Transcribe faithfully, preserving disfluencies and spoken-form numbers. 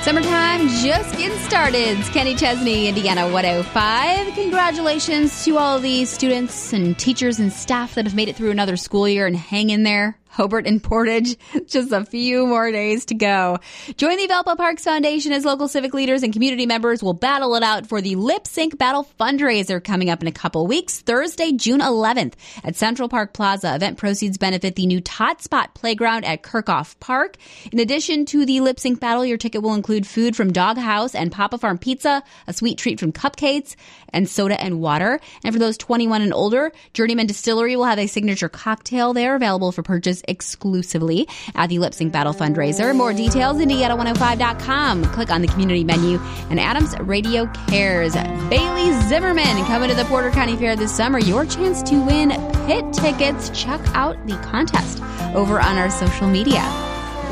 Summertime just getting started. It's Kenny Chesney, Indiana one oh five. Congratulations to all the students and teachers and staff that have made it through another school year and hang in there. Hobart and Portage, just a few more days to go. Join the Valpo Parks Foundation as local civic leaders and community members will battle it out for the Lip Sync Battle fundraiser coming up in a couple weeks, Thursday, June eleventh at Central Park Plaza. Event proceeds benefit the new Tot Spot Playground at Kirkhoff Park. In addition to the Lip Sync Battle, your ticket will include food from Dog House and Papa Farm Pizza, a sweet treat from Cupcakes, and soda and water. And for those twenty-one and older, Journeyman Distillery will have a signature cocktail there available for purchase exclusively at the Lip Sync Battle fundraiser. More details, Indiana one oh five dot com. Click on the community menu, and Adams Radio Cares. Bailey Zimmerman coming to the Porter County Fair this summer. Your chance to win pit tickets. Check out the contest over on our social media.